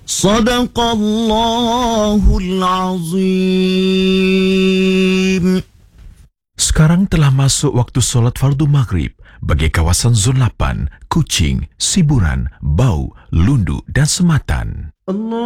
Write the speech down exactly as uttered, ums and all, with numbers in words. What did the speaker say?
Sadaqallahul azim. Sekarang telah masuk waktu solat fardu maghrib bagi kawasan Zon lapan, Kuching, Siburan, Bau, Lundu dan Sematan. Allah